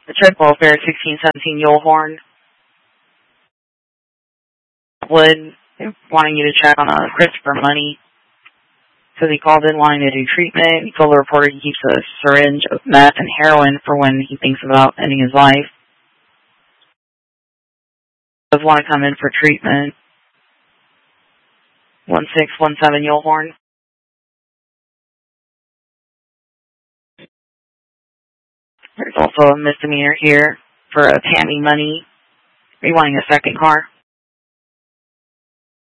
The check welfare 1617 Yulehorn. Wood, wanting you to check on Christopher Money. Says he called in wanting to do treatment. He told the reporter he keeps a syringe of meth and heroin for when he thinks about ending his life. Does want to come in for treatment. 1617 Yulehorn. There's also a misdemeanor here for Tammy Money. Are you wanting a second car?